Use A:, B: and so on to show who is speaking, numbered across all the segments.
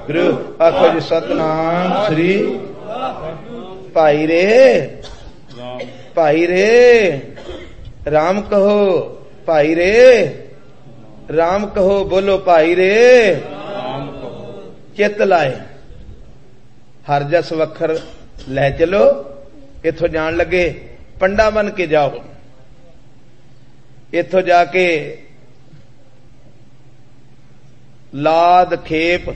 A: ਗੁਰੂ ਆਖੋ ਜੀ ਸਤਨਾਮ ਸ੍ਰੀ ਭਾਈ ਰੇ ਭਾਈ ਰੇ ਰਾਮ ਕਹੋ ਭਾਈ ਰੇ ਰਾਮ ਕਹੋ ਬੋਲੋ ਭਾਈ ਰੇ ਰਾਮ ਕਹੋ ਚਿੱਤ ਲਾਏ ਹਰ ਜਸ ਵਖਰ ਲੈ ਚਲੋ ਇਥੋਂ ਜਾਣ ਲੱਗੇ ਪੰਡਾ ਬਣ ਕੇ ਜਾਓ ਇਥੋਂ ਜਾ ਕੇ ਲਾਦ ਖੇਪ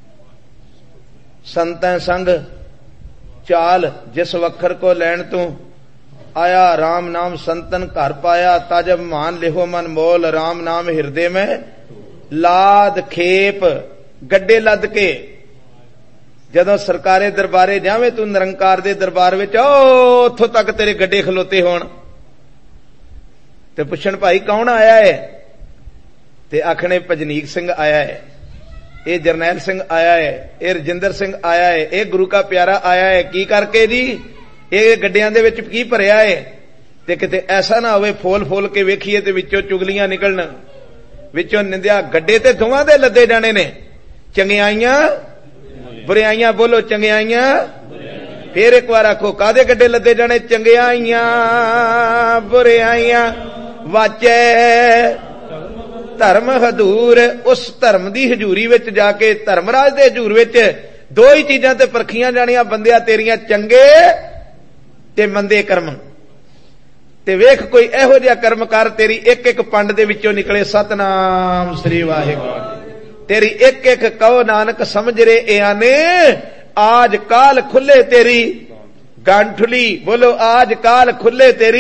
A: ਸੰਤਾਂ ਸੰਗ ਚਾਲ ਜਿਸ ਵਖਰ ਕੋ ਲੈਣ ਤੂੰ आया राम नाम संतन घर पाया ताजब मान लिहो मन मोल राम नाम हिरदे में लाद खेप गड्डे लद के जदों सरकारे दरबारे जावे तू निरंकार दे दरबार विच उथों तक तेरे गड्डे खलोते होण ते पुछण भाई कौन आया है ते आखने भजनीक सिंह आया है ये जरनैल सिंह आया है ये रजिंदर सिंह आया है ये गुरु का प्यारा आया है की करके जी ਇਹ ਗੱਡਿਆਂ ਦੇ ਵਿੱਚ ਕੀ ਭਰਿਆ ਏ ਤੇ ਕਿਤੇ ਐਸਾ ਨਾ ਹੋਵੇ ਫੋਲ ਫੋਲ ਕੇ ਵੇਖੀਏ ਤੇ ਵਿੱਚੋਂ ਚੁਗਲੀਆਂ ਨਿਕਲਣ ਵਿੱਚੋਂ ਨਿੰਦਿਆ ਗੱਡੇ ਤੇ ਦੋਵਾਂ ਦੇ ਲੱਦੇ ਜਾਣੇ ਨੇ ਚੰਗਿਆਈਆਂ ਬੁਰਿਆਈਆਂ ਬੋਲੋ ਚੰਗਿਆਈਆਂ ਫੇਰ ਇੱਕ ਵਾਰ ਆਖੋ ਕਾਦੇ ਗੱਡੇ ਲੱਦੇ ਜਾਣੇ ਚੰਗਿਆਈਆਂ ਬੁਰਿਆਈਆਂ ਵਾਚੈ ਧਰਮ ਹਜ਼ੂਰ ਉਸ ਧਰਮ ਦੀ ਹਜ਼ੂਰੀ ਵਿੱਚ ਜਾ ਕੇ ਧਰਮਰਾਜ ਦੇ ਹਜ਼ੂਰ ਵਿੱਚ ਦੋ ਹੀ ਚੀਜ਼ਾਂ ਤੇ ਪਰਖੀਆਂ ਜਾਣੀਆਂ ਬੰਦਿਆ ਤੇਰੀਆਂ ਚੰਗੇ ਤੇ ਮੰਦੇ ਕਰਮ ਤੇ ਵੇਖ ਕੋਈ ਇਹੋ ਜਿਹਾ ਕਰਮ ਕਰ ਤੇਰੀ ਇੱਕ ਇੱਕ ਪੰਡ ਦੇ ਵਿੱਚੋਂ ਨਿਕਲੇ ਸਤਨਾਮ ਸ੍ਰੀ ਵਾਹਿਗੁਰੂ ਤੇਰੀ ਇੱਕ ਇੱਕ ਕਹੋ ਨਾਨਕ ਸਮਝ ਰੇ ਇਆਨੇ ਆਜ ਕਾਲ ਖੁੱਲੇ ਤੇਰੀ ਗੰਠਲੀ ਬੋਲੋ ਆਜ ਕਾਲ ਖੁੱਲੇ ਤੇਰੀ